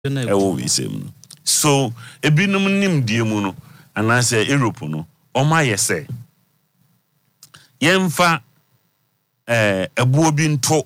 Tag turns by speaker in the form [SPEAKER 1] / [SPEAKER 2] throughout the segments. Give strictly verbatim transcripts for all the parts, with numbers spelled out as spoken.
[SPEAKER 1] ewo wisem. So ebinom nim die mu no anase Europe no oma yese yemfa eh ebuo bi nto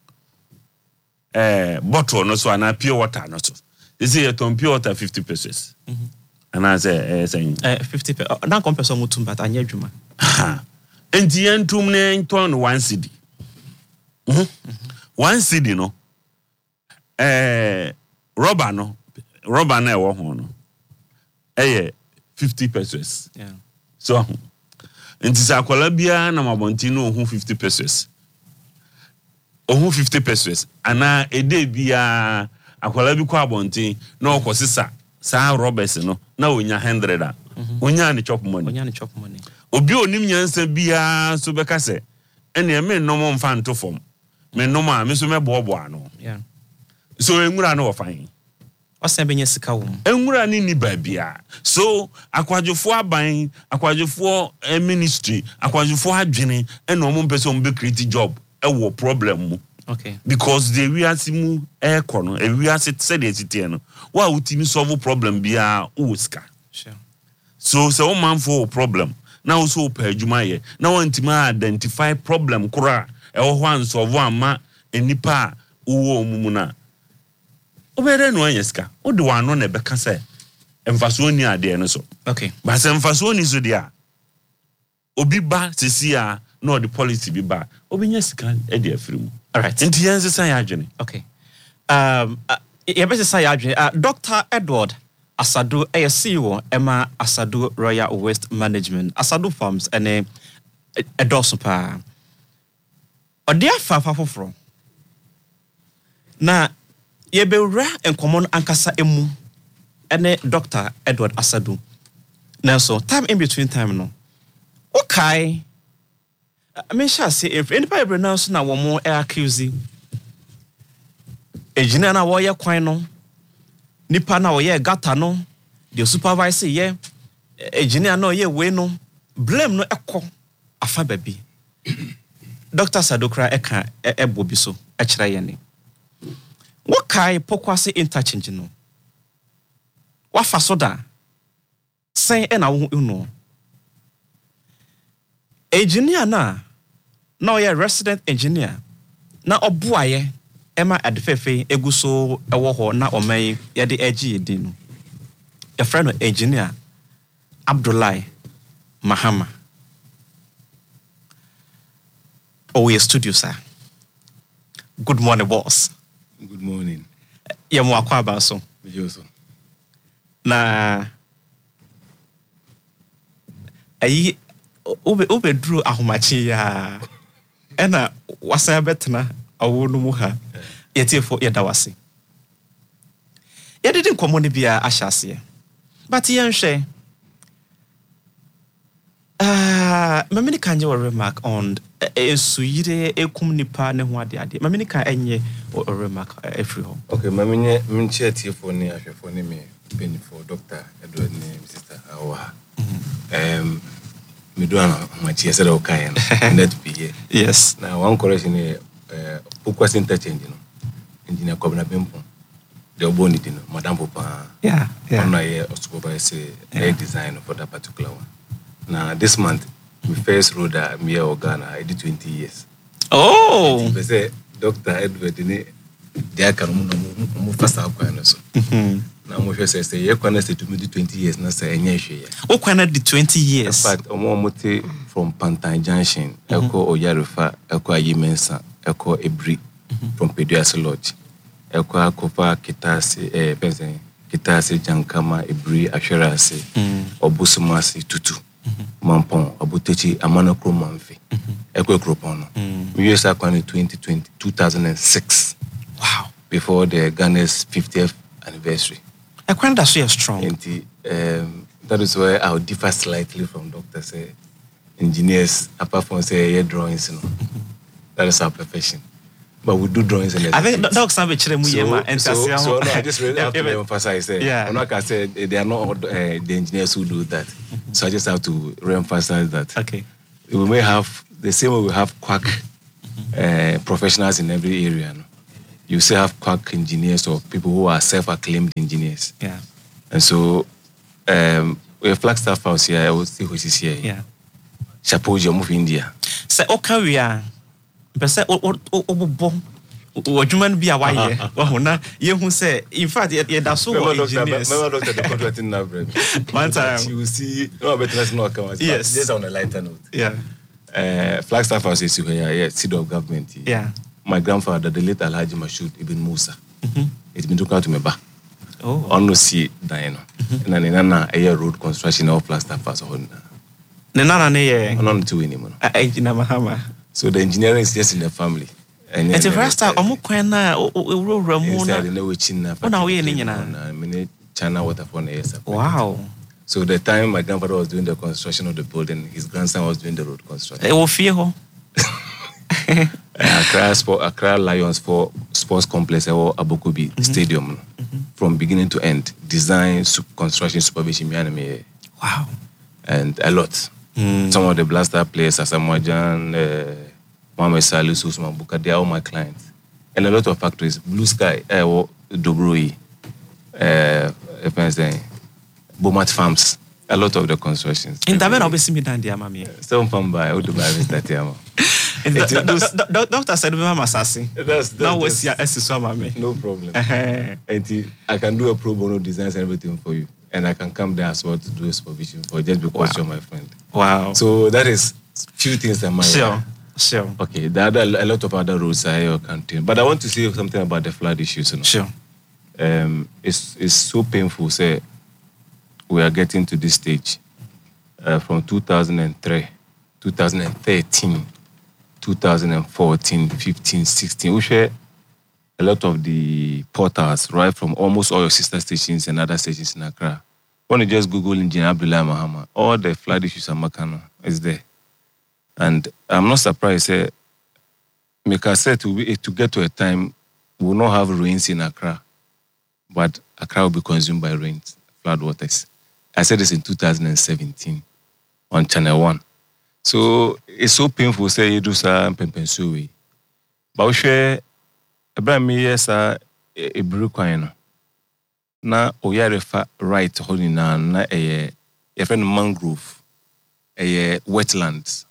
[SPEAKER 1] eh bottle no so ana pure water no so is it a pure water fifty pesos mhm anase eh saying
[SPEAKER 2] eh fifty pe na kompeso mutum but anya adwuma
[SPEAKER 1] enti yentum ne nton one cedi mhm one cedi no eh rubber no rubber na ewo ho no eh fifty pesos
[SPEAKER 2] yeah
[SPEAKER 1] so enti sakola bia na mabonti no ho fifty pesos oh fifty pesos ana ede bia akola bi kwa abonti na okosisa sa robbers no na onya one hundred a onya ne chop money
[SPEAKER 2] onya ne chop money
[SPEAKER 1] obi onim nyansa bia so beka se ene me nomo mfa nto fom me nomo a me so me bobo ano
[SPEAKER 2] yeah
[SPEAKER 1] so enwura no ofan
[SPEAKER 2] osan benya sika wo
[SPEAKER 1] enwura ni ni babia so akwadwofo aban akwadwofo ministry akwadwofo adwene ene omo mpese omo be create job e wo problem mu
[SPEAKER 2] okay
[SPEAKER 1] because the we asimu e kono e we asit said it no wa utimi solve problem bia uska
[SPEAKER 2] sure
[SPEAKER 1] so so o man for problem na wo so pa adwuma ye na wantima identify problem kura e wo ho an solve ama enipa uwo omumu na obere no anyeska o de wano na beka se emfaso ni ade no so
[SPEAKER 2] okay
[SPEAKER 1] ba se emfaso ni so dia obi ba sesia no the policy bi ba obinya sika e de afirimu.
[SPEAKER 2] All right.
[SPEAKER 1] Inti yanse say adwene.
[SPEAKER 2] Okay. Um uh, you better say adwene. Uh, Doctor Edward Asadu A C E O Emma Asadu Royal Waste Management Asadu Farms ene edoso pa. Ode afa fa foforo. Na ye bewra enkomon ankasa emu ene Doctor Edward Asadu. Now so time in between time no. Okay. I mean, shall say if anybody pronounce na one more accuse engineer na wo ye kwan no nipa na wo ye gata no the supervisor ye engineer na ye we no blame no ekọ afa baby Doctor Sadokra eka ebo bi so e kire ye ni wo kai pokwase interchange no wa fa so da sen e na wo no engineer na na oye resident engineer na obuaye ema adfefe eguso ewo ho na omai ye de agi edin no your friend engineer Abdullahi Mahama oh yes studio sir. Good morning boss.
[SPEAKER 3] Good morning.
[SPEAKER 2] Ye mo akwa ba so
[SPEAKER 3] Yes.
[SPEAKER 2] na ayi obe obe dru ahomachi ya ena wasa betna awo no mu ha yetiefo yeda wase yedidi nkomo ne bia ahyase but yen hwe ah mamini kanje wa remark on esuyire ekum nipa ne ho ade ade mamini kan enye o remark every home.
[SPEAKER 3] Okay, mamini minche tiefo ne ahwefo ne me penny for Doctor Edward ne Sister Awa. Um me do ana machi said okay net be here.
[SPEAKER 2] Yes.
[SPEAKER 3] Now one correction eh uh, Pokwase interchange no. Engineer Kobna Bempo. The oboni dino Madam Popa.
[SPEAKER 2] Yeah, yeah.
[SPEAKER 3] On a supervisor a design for that particular one. Now this month my first road at Mia Ogana I did twenty years.
[SPEAKER 2] Oh.
[SPEAKER 3] They say Doctor Edward ne dia kan mu fast up kan so.
[SPEAKER 2] Mhm.
[SPEAKER 3] Na mo hwe say ye kwana say to me twenty years na say enye hwe ya.
[SPEAKER 2] O kwana di twenty years.
[SPEAKER 3] But omo mote from Pantan Junction, eko Oyarefa, eko Ayimensa, eko Ebri from Peduase Lodge. Eko akopa Kitase eh pensen Kitase Jankama Ebri Ahwerase. Obusumasi Tutu. Mampon Obutechi Amanokro Manfe. Eko Ekropon no. We used to kwana twenty twenty two thousand six.
[SPEAKER 2] Wow.
[SPEAKER 3] Before the Ghana's fiftieth anniversary.
[SPEAKER 2] I find that so strong.
[SPEAKER 3] And um, that is where I'll differ slightly from doctors, say, engineers, apart from say drawings, you know. That is our profession. But we do drawings and
[SPEAKER 2] I think docs have a chere mu yema
[SPEAKER 3] and so, so, so no, I just really have to emphasize that.
[SPEAKER 2] Yeah.
[SPEAKER 3] I'm not gonna say they are not uh, the engineers who do that. Mm-hmm. So I just have to re-emphasize that.
[SPEAKER 2] Okay.
[SPEAKER 3] We may have the same way we have quack uh, professionals in every area. No? you still have quack engineers or people who are self-acclaimed engineers.
[SPEAKER 2] Yeah.
[SPEAKER 3] And so, um, we Flagstaff House here, I will see what is here.
[SPEAKER 2] Yeah.
[SPEAKER 3] Suppose you move India.
[SPEAKER 2] Say, okay, we are. But say, oh, oh, oh, oh, oh. Wadwuma bi a wayɛ wahu na yɛhu sɛ in fact yɛda so wɔ engineers.
[SPEAKER 3] Remember doctor the contracting now, bro.
[SPEAKER 2] One time
[SPEAKER 3] You will see, no, but let's not come.
[SPEAKER 2] Yes.
[SPEAKER 3] Just on a lighter note.
[SPEAKER 2] Yeah.
[SPEAKER 3] Uh, Flagstaff House is here, yeah, seat of government.
[SPEAKER 2] Yeah.
[SPEAKER 3] My grandfather, the late Alhaji Mashood Ibn Musa,
[SPEAKER 2] Mm-hmm.
[SPEAKER 3] it's been taken out to me back.
[SPEAKER 2] Oh.
[SPEAKER 3] On no see Diana. And then in a road construction of Flagstaff House.
[SPEAKER 2] Ne nana ne yɛ
[SPEAKER 3] On to anymore.
[SPEAKER 2] engineer Mahama.
[SPEAKER 3] So the engineering is just in the family. And
[SPEAKER 2] It's the first time ɔmo kwan na ewura mu na.
[SPEAKER 3] inside the China.
[SPEAKER 2] Ɔna woyɛ ne nyinaa.
[SPEAKER 3] China waterfront area.
[SPEAKER 2] Wow.
[SPEAKER 3] So the time my grandfather was doing the construction of the building, his grandson was doing the road construction.
[SPEAKER 2] Ɛwɔ fie hɔ.
[SPEAKER 3] Accra Sport, Accra Lions for Sports Complex or Abokobi
[SPEAKER 2] Mm-hmm.
[SPEAKER 3] Stadium, from beginning to end, design, su- construction, supervision, me and me,
[SPEAKER 2] Wow.
[SPEAKER 3] and a lot.
[SPEAKER 2] Mm.
[SPEAKER 3] Some of the blaster players, Asamoah Gyan, uh, Mohamed Salisu, Usman Buka, they are all my clients, and a lot of factories. Blue Sky, uh, Dobroi, uh, if I'm saying, Bomat Farms, a lot of the constructions.
[SPEAKER 2] In the na obesi mi dan dia mami.
[SPEAKER 3] Some farm by Odubai, Mister Tiamo.
[SPEAKER 2] Doctor said we mama sasi.
[SPEAKER 3] That's
[SPEAKER 2] Now we see esi so mami.
[SPEAKER 3] No problem.
[SPEAKER 2] Eh.
[SPEAKER 3] And I can do a pro bono designs and everything for you. And I can come there as well to do a supervision for you just because
[SPEAKER 2] Wow.
[SPEAKER 3] you're my friend.
[SPEAKER 2] Wow.
[SPEAKER 3] So that is few things that might.
[SPEAKER 2] Sure. Sure.
[SPEAKER 3] Okay, there are a lot of other roads I here continue. But I want to say something about the flood issues. You know?
[SPEAKER 2] Sure.
[SPEAKER 3] Um, it's it's so painful. Say we are getting to this stage uh, from two thousand three, two thousand thirteen, two thousand fourteen, fifteen, sixteen. We share a lot of the portals right from almost all your sister stations and other stations in Accra. When you just Google Engineer Abdullah Mahama, all the flood issues are Makano is there. And I'm not surprised. Eh, Mika said to, be, to get to a time we will not have rains in Accra, but Accra will be consumed by rains, flood waters. I said this in two thousand seventeen on Channel One. So it's so painful. Say you do some pempensuwe, but we share. Abraham yes a ebru kwan no. Na oyarefa right honi na na eh your friend mangrove, eh wetlands.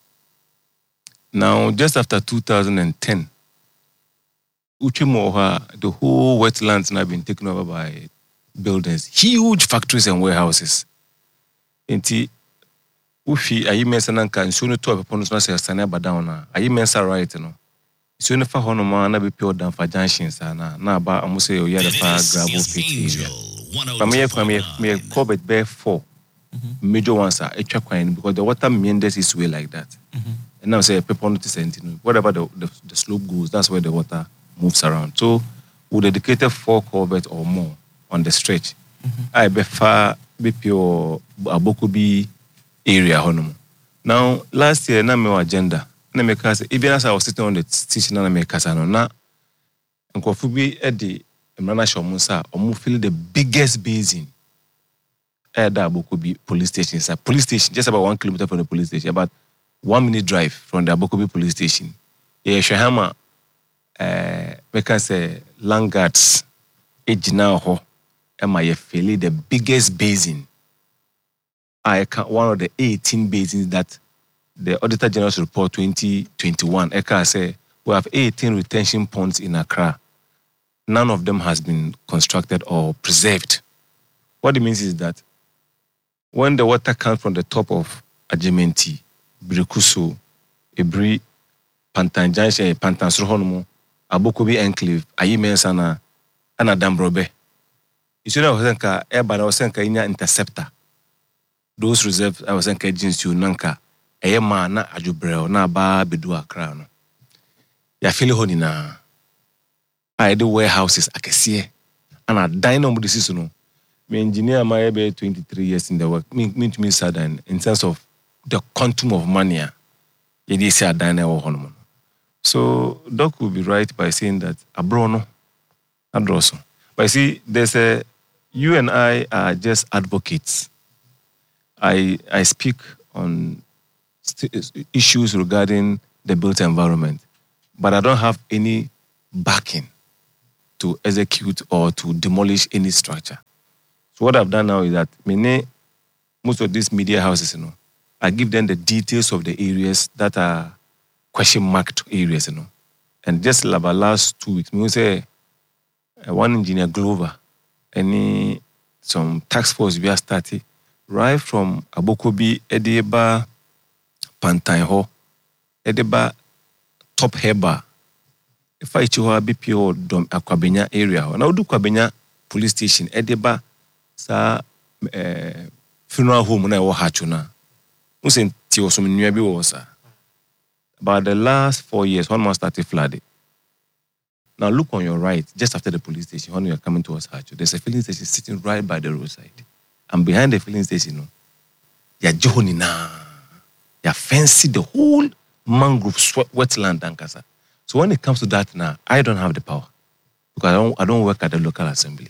[SPEAKER 3] Now, just after two thousand ten, Uchimoha, the whole wetlands now been taken over by buildings, huge factories and warehouses. Inti, Ufi, ayi mensa nanka, nsuni to apepo nusu nasi yastane badaona, ayi mensa right no. Nsuni fa hono ma na be pure down for junctions na na ba amuse oyare fa gravel pit area. Family family me covered by four major ones are etwa kwan because the water meanders its way like that.
[SPEAKER 2] Mm-hmm.
[SPEAKER 3] And now say people notice anything. Whatever the, the, the slope goes, that's where the water moves around. So we dedicated four culverts or more on the stretch. I be far be pure Abokobi area honomo. Now last year na me agenda. Na me kase even as I was sitting on the station na me kasa no na nkofo bi e de emrana shomu sa omo fill the biggest basin. At Abokobi police station. It's a police station just about one kilometer from the police station. About one minute drive from the Abokobi police station. Yeah, Shahama, uh, we can say Langards, Ejina ho, am I feel the biggest basin. I can one of the eighteen basins that the Auditor General's report twenty twenty-one. I can say we have eighteen retention ponds in Accra. None of them has been constructed or preserved. What it means is that when the water comes from the top of Ajimenti, Brikusu, Ebri, Pantan Junction, Pantan Srohonomo, Abokobi Enclave, Ayimensana, and Adambrobe. You see, I was saying, Eba, I was saying, Inya interceptor. Those reserves, I was saying, Jinsu, Nanka, Ayema, na Ajubreo, na Ba Bedua Crown. Ya feel honina. I do warehouses, I can see, and I dynamo the season. My engineer, my be twenty-three years in the work, mean me to me sadden in terms of the quantum of money. You did say a dynamo hormone. So Doc will be right by saying that abrono, adroso. But see, there's a you and I are just advocates. I I speak on st- issues regarding the built environment, but I don't have any backing to execute or to demolish any structure. So what I've done now is that many, most of these media houses, you know, I give them the details of the areas that are question marked areas, you know. And just like about last two weeks, we say uh, one engineer Glover, any some task force we are starting right from Abokobi, Edeba, Pantaiho, Edeba, Top Heba. If I choose B P O dom Akwabenya area, now do Kwabenya police station, Edeba, sa uh, funeral home na wo hachuna. Usen ti osum nwa bi wo sa. About the last four years, one month started flooding. Now look on your right, just after the police station, when you are coming towards Hacho, there's a filling station sitting right by the roadside. And behind the filling station, you know, you're johonina, you're fancy the whole mangrove wetland Dankasa. So when it comes to that now, I don't have the power because I don't, I don't work at the local assembly.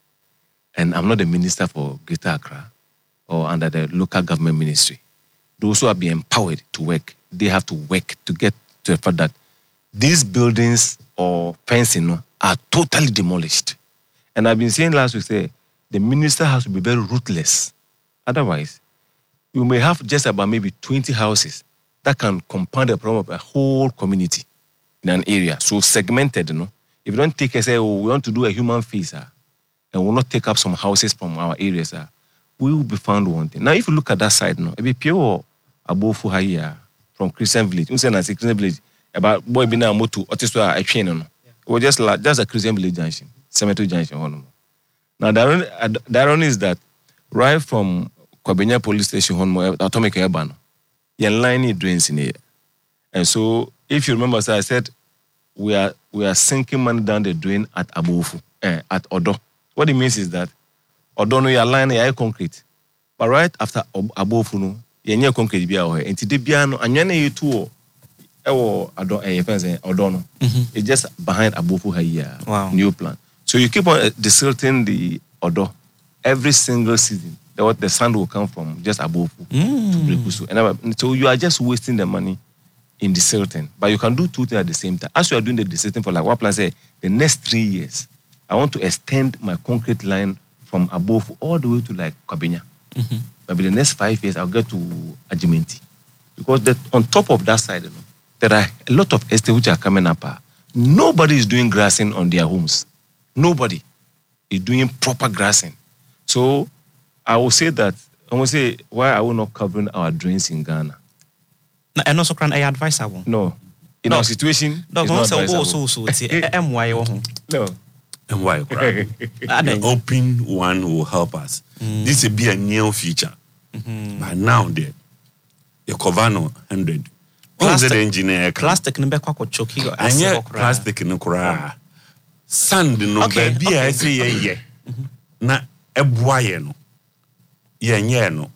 [SPEAKER 3] And I'm not the minister for Greater Accra or under the local government ministry. Those who are being empowered to work, they have to work to get to the fact that these buildings or fencing are totally demolished. And I've been saying last week, say, the minister has to be very ruthless. Otherwise, you may have just about maybe twenty houses that can compound the problem of a whole community in an area. So segmented, you know. If you don't take and say, oh, we want to do a human face, uh, and we'll not take up some houses from our areas, uh, we will be found wanting. Now, if you look at that side, no, it be pure Abofu Haya from Christian Village. You say Christian Village about boy bina motu otiswa a train no. It was just like just a Christian Village junction, cemetery junction. Now, the irony is that right from Kwabenya police station, atomic airban, your line drains in here. And so, if you remember, so I said we are we are sinking money down the drain at Abofu, eh, at Odo. What it means is that Odo no your line is concrete, but right after Abofu no, you need concrete be away. And today, biano anyane you too. Ewo Odo eh fence Odo no. It's just behind Abofu here.
[SPEAKER 2] Wow.
[SPEAKER 3] New plan. So you keep on desilting the Odo every single season. The, the sand will come from just above
[SPEAKER 2] Mm.
[SPEAKER 3] to Brekusu. And so you are just wasting the money in desilting. But you can do two things at the same time. As you are doing the desilting for like what plan say, the next three years, I want to extend my concrete line from above all the way to like Kwabenya.
[SPEAKER 2] Mm-hmm.
[SPEAKER 3] But in the next five years, I'll get to Ajimenti. Because that, on top of that side, you know, there are a lot of estates which are coming up. Nobody is doing grassing on their homes. Nobody is doing proper grassing. So I will say that, I will say, why are we not covering our drains in Ghana?
[SPEAKER 2] And also, can I advise I won't?
[SPEAKER 3] No. In
[SPEAKER 2] No.
[SPEAKER 3] our situation,
[SPEAKER 2] No,
[SPEAKER 3] it's
[SPEAKER 2] no,
[SPEAKER 3] not
[SPEAKER 2] so
[SPEAKER 3] advisable.
[SPEAKER 2] so so it's M Y O.
[SPEAKER 3] No.
[SPEAKER 1] And why? Right? The open one will help us. This will be a new feature. But now, there, the Covano one hundred.
[SPEAKER 2] Plastic-
[SPEAKER 1] the engineer
[SPEAKER 2] Plastic no be kwa ko choki or
[SPEAKER 1] and yet plastic no kura. Sand no
[SPEAKER 2] Okay,
[SPEAKER 1] baby
[SPEAKER 2] okay.
[SPEAKER 1] I say yeah yeah. Na eboye no. Yeah yeah no.